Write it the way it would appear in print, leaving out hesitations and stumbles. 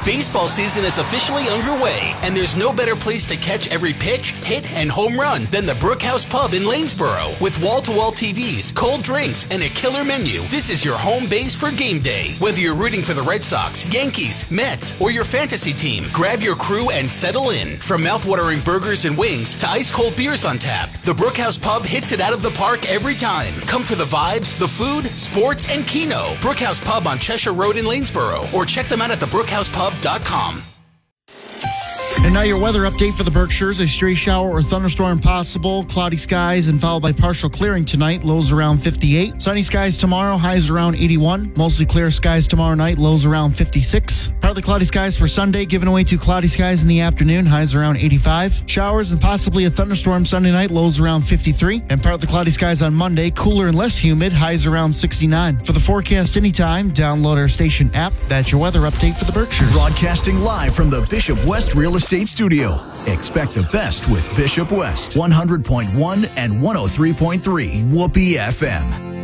Baseball season is officially underway, and there's no better place to catch every pitch, hit, and home run than the Brookhouse Pub in Lanesboro. With wall-to-wall TVs, cold drinks, and a killer menu, this is your home base for game day. Whether you're rooting for the Red Sox, Yankees, Mets, or your fantasy team, grab your crew and settle in. From mouth-watering burgers and wings to ice-cold beers on tap, the Brookhouse Pub hits it out of the park every time. Come for the vibes, the food, sports, and Keno. Brookhouse Pub on Cheshire Road in Lanesboro, or check them out at thebrookhousepub.com. And now your weather update for the Berkshires. A stray shower or thunderstorm possible. Cloudy skies and followed by partial clearing tonight. Lows around 58. Sunny skies tomorrow. Highs around 81. Mostly clear skies tomorrow night. Lows around 56. Partly cloudy skies for Sunday. Giving way to cloudy skies in the afternoon. Highs around 85. Showers and possibly a thunderstorm Sunday night. Lows around 53. And partly cloudy skies on Monday. Cooler and less humid. Highs around 69. For the forecast anytime, download our station app. That's your weather update for the Berkshires. Broadcasting live from the Bishop West Real Estate Studio. Expect the best with Bishop West 100.1 and 103.3 Whoopee FM.